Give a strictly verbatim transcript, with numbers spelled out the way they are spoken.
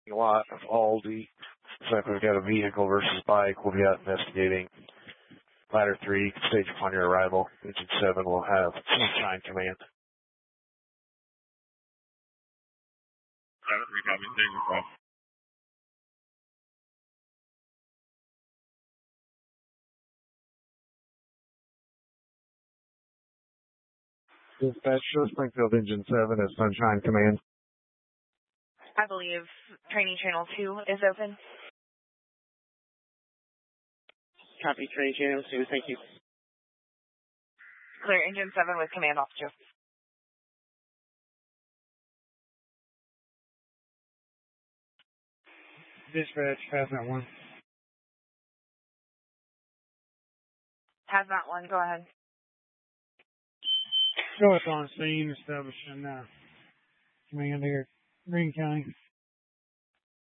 lot of Aldi. Looks like we've got a vehicle versus bike. We'll be out investigating. Ladder three, stage upon your arrival. Engine seven will have Sunshine Command. Ladder three, copy, stage five. Dispatch, show Springfield Engine seven as Sunshine Command. I believe training channel two is open. Copy, training channel two, thank you. Clear engine seven with command officer. Dispatch, Hazmat one. Hazmat one, go ahead. Show us on scene, establishing uh, command here, Greene County.